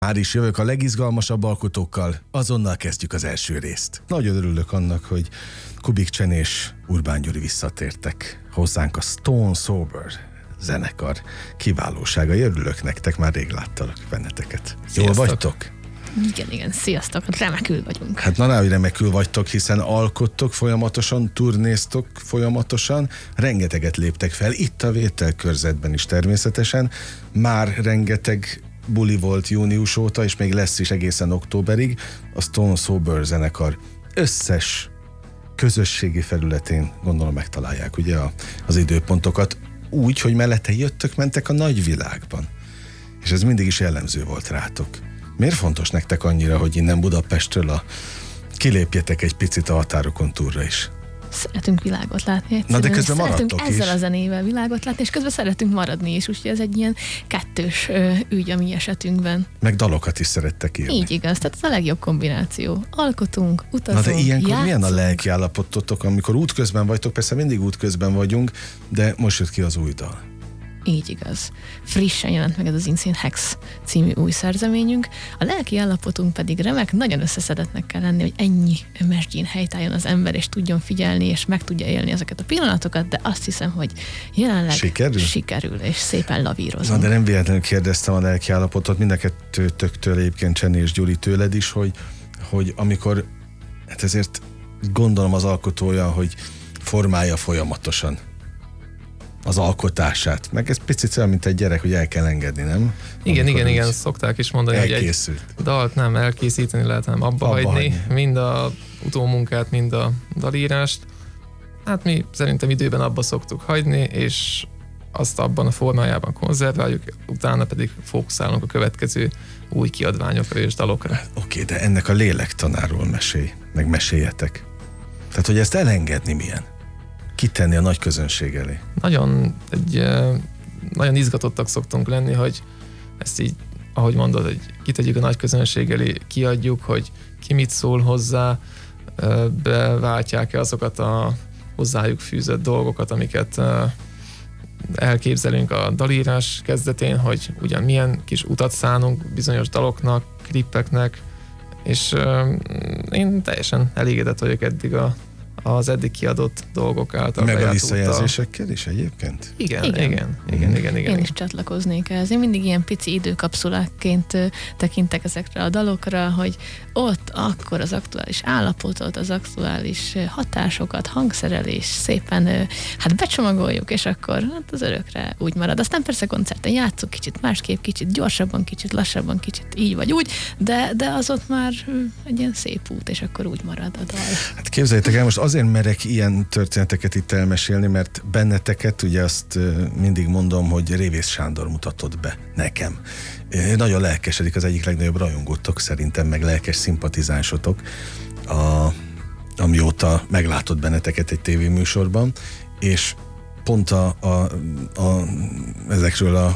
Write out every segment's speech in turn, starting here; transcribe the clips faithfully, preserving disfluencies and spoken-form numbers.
Már is jövök a legizgalmasabb alkotókkal, azonnal kezdjük az első részt. Nagyon örülök annak, hogy Kubik Cseni és Urbán Gyuri visszatértek hozzánk, a Stone Sober zenekar kiválóságai. Örülök nektek, már rég láttalak benneteket. Jól vagytok? Igen, igen, sziasztok, remekül vagyunk. Hát na, hogy remekül vagytok, hiszen alkottok folyamatosan, turnéztok folyamatosan, rengeteget léptek fel, itt a vételkörzetben is természetesen, már rengeteg buli volt június óta, és még lesz is egészen októberig. A Stone Sober zenekar összes közösségi felületén gondolom megtalálják ugye a, az időpontokat, úgy, hogy mellette jöttök, mentek a nagyvilágban. És ez mindig is jellemző volt rátok. Miért fontos nektek annyira, hogy innen Budapestről a, kilépjetek egy picit a határokon túlra is? Szeretünk világot látni egyszerűen. Na de közben szeretünk maradtok ezzel is. a zenével világot látni, és közben szeretünk maradni is, úgyhogy ez egy ilyen kettős ö, ügy a mi esetünkben. Meg dalokat is szerettek írni. Így igaz, tehát ez a legjobb kombináció. Alkotunk, utazunk, Na de ilyenkor játszunk. milyen a lelki állapototok, amikor útközben vagytok, persze mindig útközben vagyunk, de most jött ki az új dal. Így igaz. Frissen jelent meg ez az Insane Hex című új szerzeményünk. A lelki állapotunk pedig remek, nagyon összeszedettnek kell lenni, hogy ennyi mesdjén helytálljon az ember, és tudjon figyelni, és meg tudja élni ezeket a pillanatokat, de azt hiszem, hogy jelenleg Sikerül? sikerül és szépen lavírozunk. Na de nem véletlenül kérdeztem a lelki állapotot, mind a kettőtöktől egyébként, Cseni és Gyuri, tőled is, hogy, hogy amikor, hát ezért gondolom az alkotója, hogy formálja folyamatosan az alkotását. Meg ez picit olyan, mint egy gyerek, hogy el kell engedni, nem? Igen, Amikor igen, igen, szokták is mondani, elkészült. hogy egy dalt nem elkészíteni lehet, hanem abba, Abba hagyni, hagyni. mind a utómunkát, mind a dalírást. Hát mi szerintem időben abba szoktuk hagyni, és azt abban a formájában konzerváljuk, utána pedig fókuszálunk a következő új kiadványokra és dalokra. Oké, de ennek a lélektanáról mesélj, meg meséljetek. Tehát, hogy ezt elengedni milyen? Kitenni a nagy közönség elé. Nagyon, egy, eh, nagyon izgatottak szoktunk lenni, hogy ezt így, ahogy mondod, hogy kitegyük a nagy közönség elé, kiadjuk, hogy ki mit szól hozzá, eh, beváltják-e azokat a hozzájuk fűzött dolgokat, amiket eh, elképzelünk a dalírás kezdetén, hogy ugyan milyen kis utat szánunk bizonyos daloknak, klippeknek, és eh, én teljesen elégedett vagyok eddig a az eddig kiadott dolgok által. Meg a bejárt visszajelzésekkel is egyébként? Igen, Igen. igen, igen, igen, igen. Én is csatlakoznék ehhez. Én mindig ilyen pici időkapszulákként ö, tekintek ezekre a dalokra, hogy ott akkor az aktuális állapotot, az aktuális ö, hatásokat, hangszerelés szépen ö, hát becsomagoljuk, és akkor hát az örökre úgy marad. Aztán persze koncerten játszunk kicsit másképp, kicsit gyorsabban, kicsit lassabban, kicsit így vagy úgy, de, de az ott már ö, egy ilyen szép út, és akkor úgy marad a dal. Hát képzeljétek el, most azért merek ilyen történeteket itt elmesélni, mert benneteket, ugye azt mindig mondom, hogy Révész Sándor mutatott be nekem. Nagyon lelkesedik, az egyik legnagyobb rajongótok szerintem, meg lelkes szimpatizánsotok, a, amióta meglátott benneteket egy tévéműsorban, és pont a, a, a, ezekről a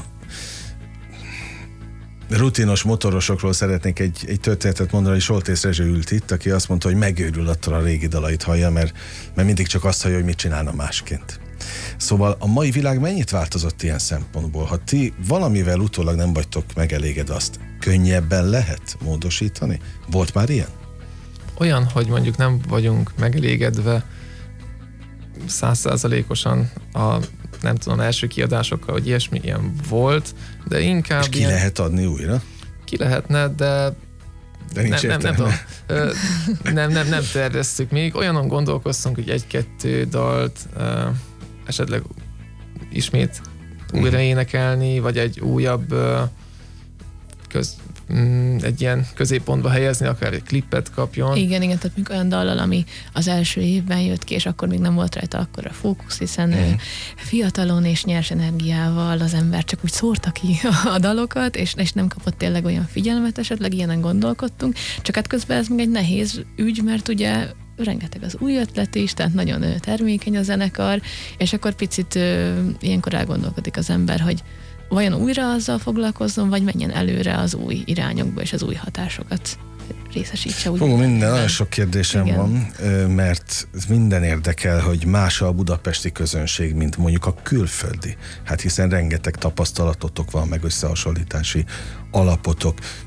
rutinos motorosokról szeretnék egy, egy történetet mondani, hogy Soltész Rezső ült itt, aki azt mondta, hogy megőrül attól a régi dalait hallja, mert, mert mindig csak azt hallja, hogy mit csinálna másként. Szóval a mai világ mennyit változott ilyen szempontból? Ha ti valamivel utólag nem vagytok megelégedve, azt könnyebben lehet módosítani? Volt már ilyen? Olyan, hogy mondjuk nem vagyunk megelégedve százszázalékosan a nem tudom, első kiadásokkal, hogy ilyesmi ilyen volt, de inkább És ki ilyen, lehet adni újra? ki lehetne, de De nincs nem, nem, nem, értelme. tudom. Ö, nem, nem, nem terveztük még. Olyanon gondolkoztunk, hogy egy-kettő dalt ö, esetleg ismét újra énekelni, vagy egy újabb ö, köz, mm, egy ilyen középpontba helyezni, akár egy klippet kapjon. Igen, igen, tehát még olyan dallal, ami az első évben jött ki, és akkor még nem volt rajta akkora fókusz, hiszen Mm. fiatalon és nyers energiával az ember csak úgy szórta ki a dalokat, és, és nem kapott tényleg olyan figyelmet, esetleg ilyenen gondolkodtunk, csak hát közben ez még egy nehéz ügy, mert ugye rengeteg az új ötlet is, tehát nagyon ö, termékeny a zenekar, és akkor picit ö, ilyenkor elgondolkodik az ember, hogy vajon újra azzal foglalkozzon, vagy menjen előre az új irányokba és az új hatásokat részesítse. Úgy Fogom, minden, nagyon sok kérdésem Igen. van, ö, mert minden érdekel, hogy más a budapesti közönség, mint mondjuk a külföldi. Hát hiszen rengeteg tapasztalatotok van, meg összehasonlítási alapotok.